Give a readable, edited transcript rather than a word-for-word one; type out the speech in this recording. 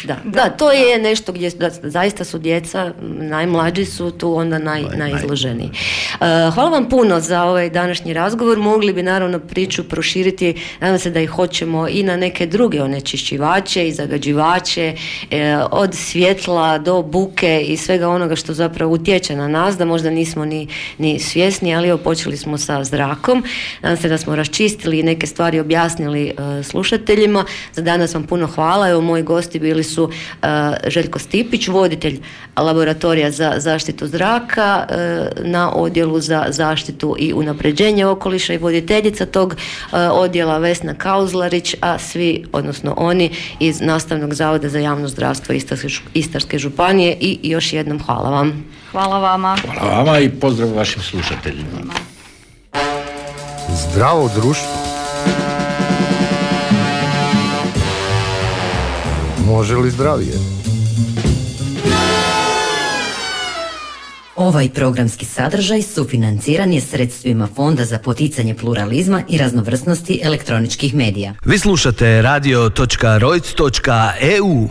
Da, to je nešto gdje zaista su djeca, najmlađi su tu onda najizloženiji. Hvala vam puno za ovaj današnji razgovor. Mogli bi naravno priču proširiti, nadam se da ih hoćemo i na neke druge onečišćivače i zagađivače, od svjetla do buke i svega onoga što zapravo utječe na nas, da možda nismo ni svjesni, ali evo počeli smo sa zrakom. Nadam se da smo raščistili i neke stvari objasnili slušateljima. Za danas vam puno hvala. Evo, moji gosti bili su Željko Stipić, voditelj laboratorija za zaštitu zraka na odjelu za zaštitu i unapređenje okoliša i voditeljica tog odjela Vesna Kauzlarić, a svi, odnosno oni iz Nastavnog zavoda za javno zdravstvo Istarske županije, i još jednom hvala vam. Hvala vama. Hvala vama i pozdrav vašim slušateljima. Zdravo društvo. Može li zdravije? Ovaj programski sadržaj sufinanciran je sredstvima Fonda za poticanje pluralizma i raznovrsnosti elektroničkih medija. Vi slušate radio.rojc.eu